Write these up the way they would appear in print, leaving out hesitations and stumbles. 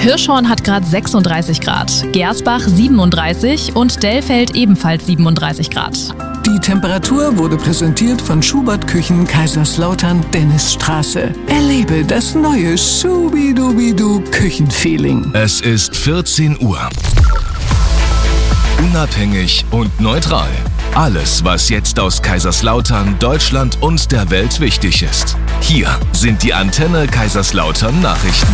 Hirschhorn hat gerade 36 Grad, Gersbach 37 und Dellfeld ebenfalls 37 Grad. Die Temperatur wurde präsentiert von Schubert Küchen Kaiserslautern Dennisstraße. Erlebe das neue Schubidubidu Küchenfeeling. Es ist 14 Uhr. Unabhängig und neutral. Alles, was jetzt aus Kaiserslautern, Deutschland und der Welt wichtig ist. Hier sind die Antenne Kaiserslautern Nachrichten.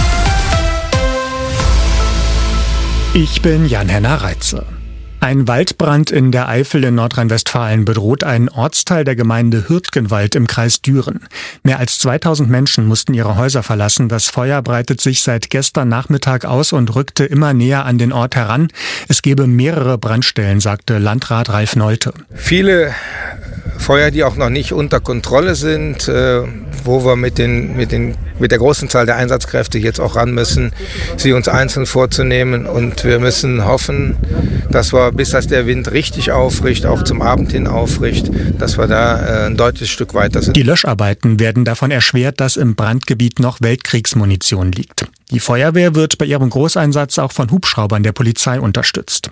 Ich bin Jan-Henner Reitze. Ein Waldbrand in der Eifel in Nordrhein-Westfalen bedroht einen Ortsteil der Gemeinde Hürtgenwald im Kreis Düren. Mehr als 2000 Menschen mussten ihre Häuser verlassen. Das Feuer breitet sich seit gestern Nachmittag aus und rückte immer näher an den Ort heran. Es gebe mehrere Brandstellen, sagte Landrat Ralf Nolte. Viele Feuer, die auch noch nicht unter Kontrolle sind, wo wir mit der großen Zahl der Einsatzkräfte jetzt auch ran müssen, sie uns einzeln vorzunehmen. Und wir müssen hoffen, dass wir, bis das der Wind richtig aufricht, auch zum Abend hin aufricht, dass wir da ein deutliches Stück weiter sind. Die Löscharbeiten werden davon erschwert, dass im Brandgebiet noch Weltkriegsmunition liegt. Die Feuerwehr wird bei ihrem Großeinsatz auch von Hubschraubern der Polizei unterstützt.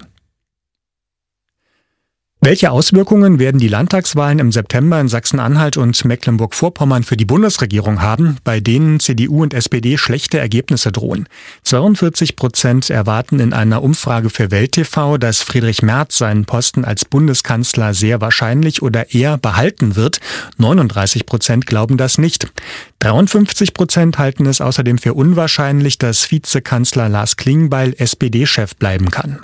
Welche Auswirkungen werden die Landtagswahlen im September in Sachsen-Anhalt und Mecklenburg-Vorpommern für die Bundesregierung haben, bei denen CDU und SPD schlechte Ergebnisse drohen? 42% erwarten in einer Umfrage für Welt TV, dass Friedrich Merz seinen Posten als Bundeskanzler sehr wahrscheinlich oder eher behalten wird. 39% glauben das nicht. 53% halten es außerdem für unwahrscheinlich, dass Vizekanzler Lars Klingbeil SPD-Chef bleiben kann.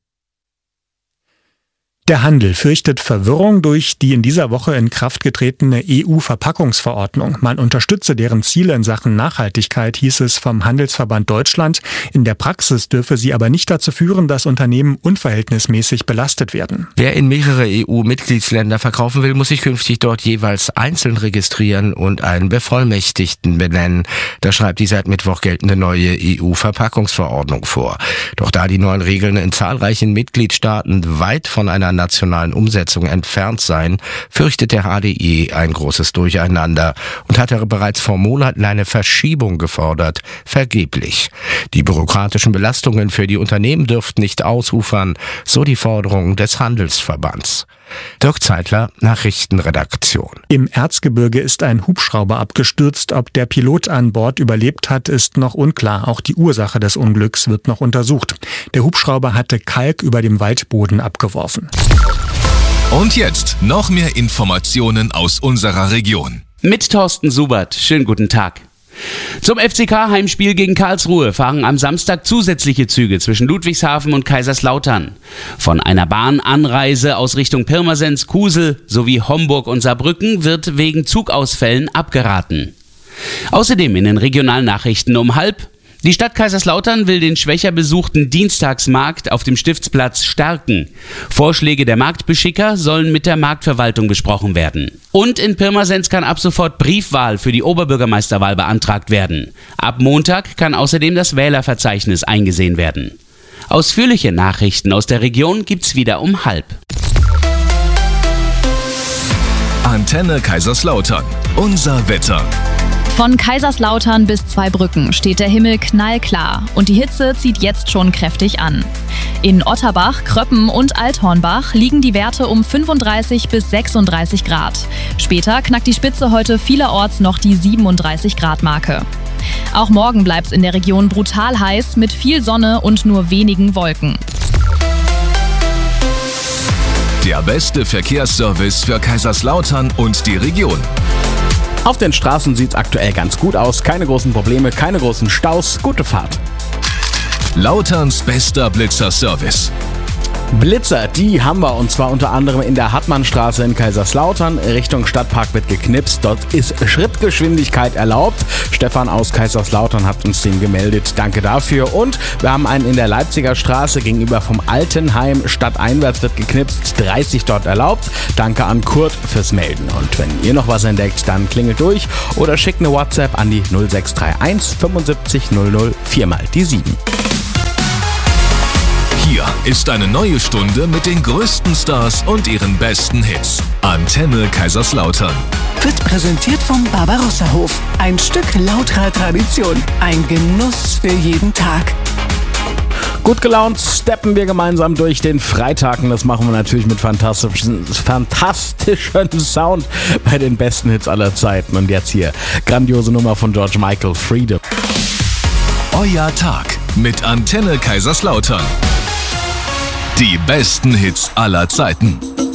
Der Handel fürchtet Verwirrung durch die in dieser Woche in Kraft getretene EU-Verpackungsverordnung. Man unterstütze deren Ziele in Sachen Nachhaltigkeit, hieß es vom Handelsverband Deutschland. In der Praxis dürfe sie aber nicht dazu führen, dass Unternehmen unverhältnismäßig belastet werden. Wer in mehrere EU-Mitgliedsländer verkaufen will, muss sich künftig dort jeweils einzeln registrieren und einen Bevollmächtigten benennen. Das schreibt die seit Mittwoch geltende neue EU-Verpackungsverordnung vor. Doch da die neuen Regeln in zahlreichen Mitgliedstaaten weit von einer nationalen Umsetzung entfernt seien, fürchtet der HDE ein großes Durcheinander und hatte bereits vor Monaten eine Verschiebung gefordert, vergeblich. Die bürokratischen Belastungen für die Unternehmen dürften nicht ausufern, so die Forderung des Handelsverbands. Dirk Zeitler, Nachrichtenredaktion. Im Erzgebirge ist ein Hubschrauber abgestürzt. Ob der Pilot an Bord überlebt hat, ist noch unklar. Auch die Ursache des Unglücks wird noch untersucht. Der Hubschrauber hatte Kalk über dem Waldboden abgeworfen. Und jetzt noch mehr Informationen aus unserer Region. Mit Thorsten Subert. Schönen guten Tag. Zum FCK-Heimspiel gegen Karlsruhe fahren am Samstag zusätzliche Züge zwischen Ludwigshafen und Kaiserslautern. Von einer Bahnanreise aus Richtung Pirmasens, Kusel sowie Homburg und Saarbrücken wird wegen Zugausfällen abgeraten. Außerdem in den regionalen Nachrichten um 12:30: Die Stadt Kaiserslautern will den schwächer besuchten Dienstagsmarkt auf dem Stiftsplatz stärken. Vorschläge der Marktbeschicker sollen mit der Marktverwaltung besprochen werden. Und in Pirmasens kann ab sofort Briefwahl für die Oberbürgermeisterwahl beantragt werden. Ab Montag kann außerdem das Wählerverzeichnis eingesehen werden. Ausführliche Nachrichten aus der Region gibt's wieder um 12:30. Antenne Kaiserslautern. Unser Wetter. Von Kaiserslautern bis Zweibrücken steht der Himmel knallklar und die Hitze zieht jetzt schon kräftig an. In Otterbach, Kröppen und Althornbach liegen die Werte um 35 bis 36 Grad. Später knackt die Spitze heute vielerorts noch die 37 Grad Marke. Auch morgen bleibt es in der Region brutal heiß mit viel Sonne und nur wenigen Wolken. Der beste Verkehrsservice für Kaiserslautern und die Region. Auf den Straßen sieht's aktuell ganz gut aus. Keine großen Probleme, keine großen Staus. Gute Fahrt. Lauterns bester Blitzer-Service. Blitzer, die haben wir, und zwar unter anderem in der Hartmannstraße in Kaiserslautern. Richtung Stadtpark wird geknipst, dort ist Schrittgeschwindigkeit erlaubt. Stefan aus Kaiserslautern hat uns den gemeldet, danke dafür. Und wir haben einen in der Leipziger Straße gegenüber vom Altenheim, stadteinwärts wird geknipst, 30 dort erlaubt. Danke an Kurt fürs Melden. Und wenn ihr noch was entdeckt, dann klingelt durch oder schickt eine WhatsApp an die 0631 75 00 4x7. Hier ist eine neue Stunde mit den größten Stars und ihren besten Hits. Antenne Kaiserslautern. wird präsentiert vom Barbarossa-Hof. Ein Stück lauterer Tradition. Ein Genuss für jeden Tag. Gut gelaunt steppen wir gemeinsam durch den Freitag und das machen wir natürlich mit fantastischen Sound bei den besten Hits aller Zeiten. Und jetzt hier, grandiose Nummer von George Michael, Freedom. Euer Tag mit Antenne Kaiserslautern. Die besten Hits aller Zeiten.